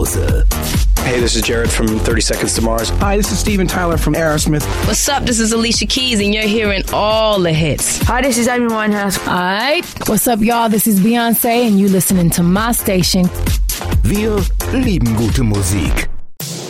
Pause. Hey, this is Jared from 30 Seconds to Mars. Hi, this is Steven Tyler from Aerosmith. What's up? This is Alicia Keys, and you're hearing all the hits. Hi, this is Amy Winehouse. Alright. What's up, y'all? This is Beyoncé, and you listening to my station. Wir lieben gute Musik.